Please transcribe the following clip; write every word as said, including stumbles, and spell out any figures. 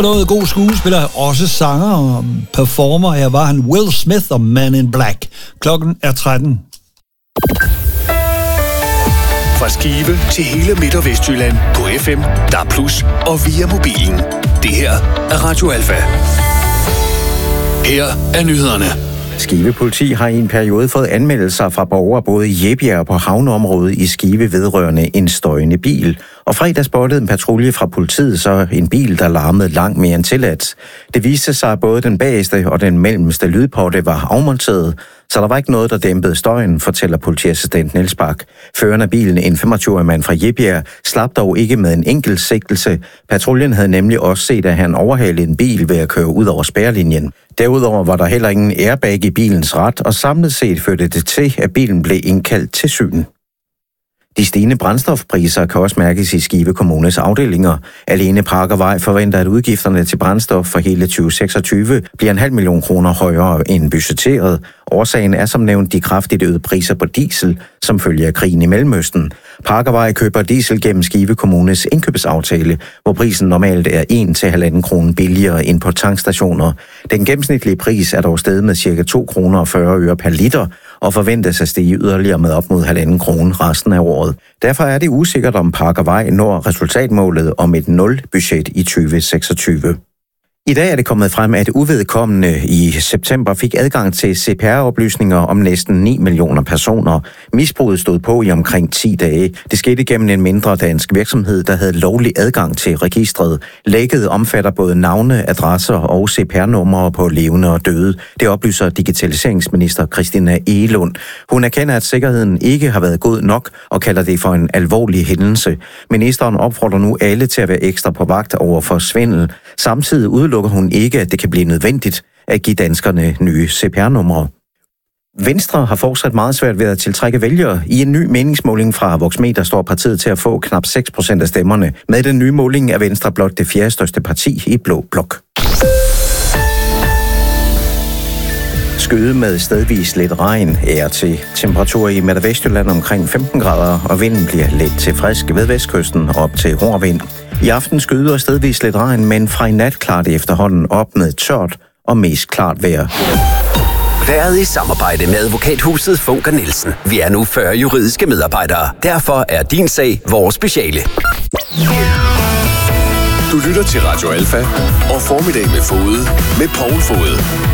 Noget god skuespiller, også sanger og performer. Her var han Will Smith og Man in Black. Klokken er tretten. Fra Skive til hele Midt- og Vestjylland på F M, D A B plus, og via mobilen. Det her er Radio Alfa. Her er nyhederne. Skive Politi har i en periode fået anmeldelser fra borgere både i Jebjerg og på havneområdet i Skive vedrørende en støjende bil. Og fredag spottede en patrulje fra politiet så en bil, der larmede langt mere end tilladt. Det viste sig, at både den bagerste og den mellemste lydpotte var afmonteret, så der var ikke noget, der dæmpede støjen, fortæller politiassistent Niels Bak. Føreren af bilen, en femogtyve-årig mand fra Jebjerg, slap dog ikke med en enkelt sigtelse. Patruljen havde nemlig også set, at han overhalede en bil ved at køre ud over spærrelinjen. Derudover var der heller ingen airbag i bilens rat, og samlet set førte det til, at bilen blev indkaldt til syn. De stigende brændstofpriser kan også mærkes i Skive Kommunes afdelinger. Alene Parkervej forventer, at udgifterne til brændstof for hele tyve seksogtyve bliver en halv million kroner højere end budgetteret. Årsagen er som nævnt de kraftigt øgede priser på diesel, som følger af krigen i Mellemøsten. Parkervej køber diesel gennem Skive Kommunes indkøbsaftale, hvor prisen normalt er en til halvanden kroner billigere end på tankstationer. Den gennemsnitlige pris er dog steget med ca. to kroner og fyrre øre per liter, og forventes at stige yderligere med op mod halvanden kroner resten af året. Derfor er det usikkert, om Parkervej når resultatmålet om et nul-budget i tyve seksogtyve. I dag er det kommet frem, at uvedkommende i september fik adgang til C P R-oplysninger om næsten ni millioner personer. Misbruget stod på i omkring ti dage. Det skete gennem en mindre dansk virksomhed, der havde lovlig adgang til registret. Lækket omfatter både navne, adresser og C P R-numre på levende og døde. Det oplyser digitaliseringsminister Christina Egelund. Hun erkender, at sikkerheden ikke har været god nok og kalder det for en alvorlig hændelse. Ministeren opfordrer nu alle til at være ekstra på vagt over for svindel. Samtidig udelukker hun ikke, at det kan blive nødvendigt at give danskerne nye C P R-numre. Venstre har fortsat meget svært ved at tiltrække vælgere. I en ny meningsmåling fra Voxmeter står partiet til at få knap seks procent af stemmerne. Med den nye måling er Venstre blot det fjerde største parti i blå blok. Skyde med stedvis lidt regn er til. Temperaturer i Midt- og Vestjylland omkring femten grader, og vinden bliver let til frisk ved vestkysten op til hård vind. I aften skyder stedvis lidt regn, men fra i nat klart efterhånden op med tørt og mest klart vejr. Været i samarbejde med advokathuset Funk og Nielsen. Vi er nu fyrre juridiske medarbejdere. Derfor er din sag vores speciale. Du lytter til Radio Alfa og Formiddag med Fode med Poul Fode.